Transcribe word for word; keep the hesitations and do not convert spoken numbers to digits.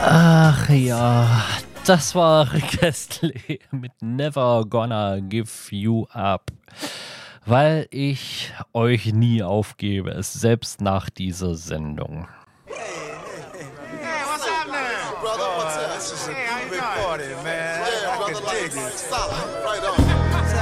Ach ja, das war Rick Astley mit Never Gonna Give You Up. Weil ich euch nie aufgebe, selbst nach dieser Sendung. Hey, what's happening? Brother, what's up? This is a big party, man. I can dig it. Right on.